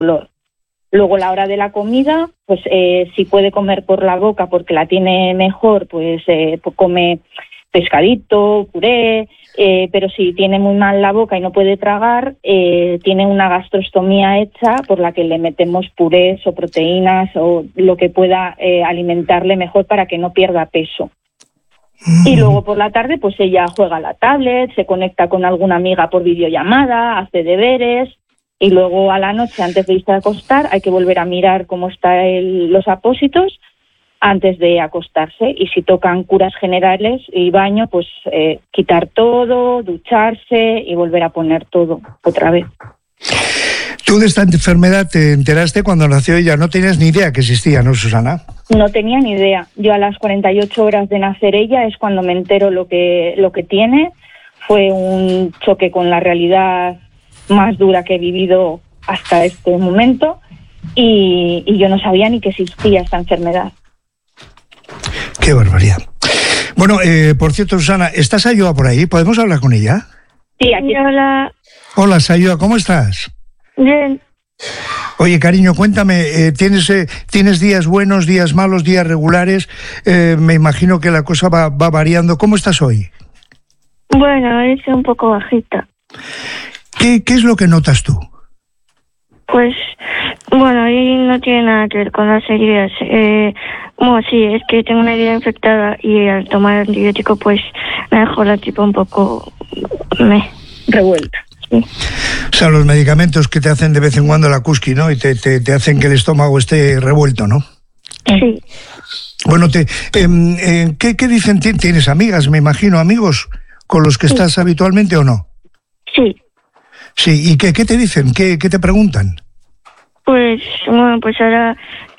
dolor. Luego, a la hora de la comida, pues si puede comer por la boca porque la tiene mejor, pues come pescadito, puré, pero si tiene muy mal la boca y no puede tragar, tiene una gastrostomía hecha por la que le metemos purés o proteínas o lo que pueda alimentarle mejor para que no pierda peso. Y luego por la tarde, pues ella juega a la tablet, se conecta con alguna amiga por videollamada, hace deberes. Y luego a la noche, antes de irse a acostar, hay que volver a mirar cómo están los apósitos antes de acostarse. Y si tocan curas generales y baño, pues quitar todo, ducharse y volver a poner todo otra vez. Tú de esta enfermedad te enteraste cuando nació ella. No tenías ni idea que existía, ¿no, Susana? No tenía ni idea. Yo a las 48 horas de nacer ella es cuando me entero lo que tiene. Fue un choque con la realidad más dura que he vivido hasta este momento y yo no sabía ni que existía esta enfermedad. Qué barbaridad. Bueno, por cierto, Susana, ¿está Sayoa por ahí? ¿Podemos hablar con ella? Sí, aquí. Hola. Hola, Sayoa, ¿cómo estás? Bien. Oye, cariño, cuéntame, ¿tienes días buenos, días malos, días regulares? Me imagino que la cosa va variando. ¿Cómo estás hoy? Bueno, es un poco bajita. ¿Qué es lo que notas tú? Pues, bueno, ahí no tiene nada que ver con las heridas. Bueno, sí, es que tengo una herida infectada y al tomar antibiótico, pues me dejó la tripa un poco revuelta. Sí. O sea, los medicamentos que te hacen de vez en cuando la cusqui, ¿no? Y te hacen que el estómago esté revuelto, ¿no? Sí. Bueno, ¿qué dicen? ¿Tienes amigas, me imagino, amigos con los que estás habitualmente o no? Sí. Sí, ¿y qué te dicen? ¿Qué te preguntan? Pues, bueno, pues ahora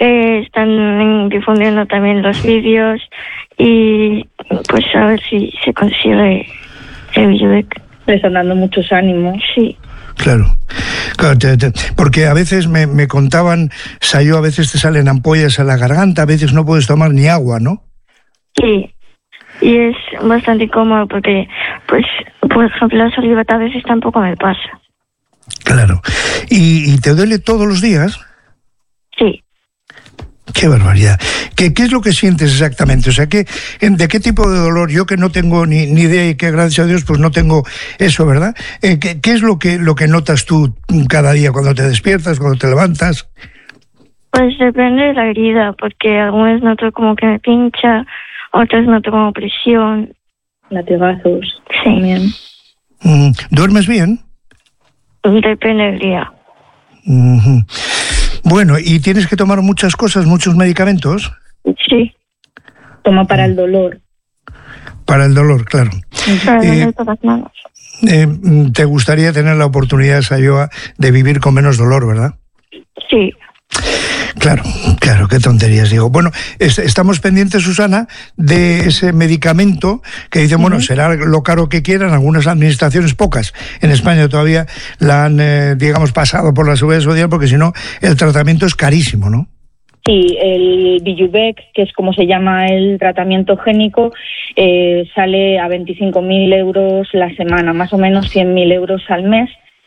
están difundiendo también los vídeos y pues a ver si se consigue el Villubec. Le están dando muchos ánimos. Sí. Claro, porque a veces me contaban, Sayo, a veces te salen ampollas a la garganta, a veces no puedes tomar ni agua, ¿no? Sí, y es bastante incómodo porque, pues, por ejemplo, la saliva a veces tampoco me pasa. Claro. ¿Y te duele todos los días? Sí. Qué barbaridad. ¿Qué es lo que sientes exactamente? O sea, ¿de qué tipo de dolor? Yo que no tengo ni idea y que gracias a Dios pues no tengo eso, ¿verdad? ¿Qué es lo que notas tú cada día cuando te despiertas, cuando te levantas? Pues depende de la herida, porque algunas noto como que me pincha, otras noto como presión. Latigazos. Sí. También. ¿Duermes bien? Depende del día. Uh-huh. Bueno, ¿y tienes que tomar muchas cosas, muchos medicamentos? Sí. Toma para el dolor. Para el dolor, claro. Para el dolor de las manos. ¿Te gustaría tener la oportunidad, Sayoa, de vivir con menos dolor, verdad? Sí. Claro, qué tonterías digo. Bueno, estamos pendientes, Susana, de ese medicamento que dicen, bueno, será lo caro que quieran, algunas administraciones, pocas, en España todavía la han, digamos, pasado por la Seguridad Social, porque si no, el tratamiento es carísimo, ¿no? Sí, el Villubec, que es como se llama el tratamiento génico, sale a 25.000 euros la semana, más o menos 100.000 euros al mes.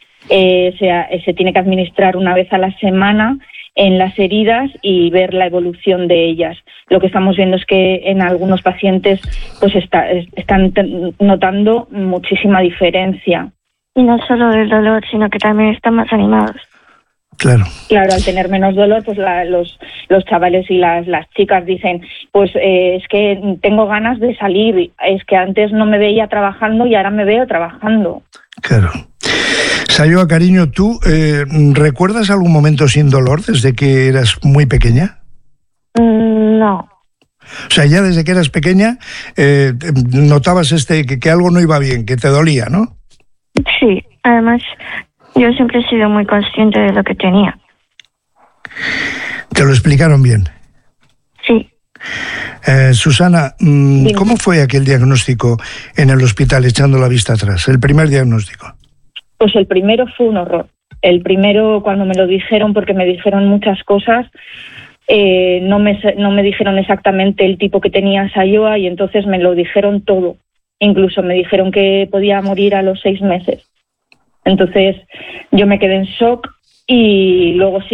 Se tiene que administrar una vez a la semana en las heridas y ver la evolución de ellas. Lo que estamos viendo es que en algunos pacientes pues están notando muchísima diferencia. Y no solo del dolor, sino que también están más animados. Claro, al tener menos dolor, pues los chavales y las chicas dicen, pues es que tengo ganas de salir, es que antes no me veía trabajando y ahora me veo trabajando. Claro. Sayoa, cariño, ¿tú recuerdas algún momento sin dolor desde que eras muy pequeña? No. O sea, ya desde que eras pequeña notabas que algo no iba bien, que te dolía, ¿no? Sí, además yo siempre he sido muy consciente de lo que tenía. ¿Te lo explicaron bien? Sí. Susana, ¿cómo fue aquel diagnóstico en el hospital, echando la vista atrás? El primer diagnóstico. Pues el primero fue un horror. El primero, cuando me lo dijeron, porque me dijeron muchas cosas, no me dijeron exactamente el tipo que tenía Sayoa y entonces me lo dijeron todo. Incluso me dijeron que podía morir a los 6 meses. Entonces yo me quedé en shock y luego sí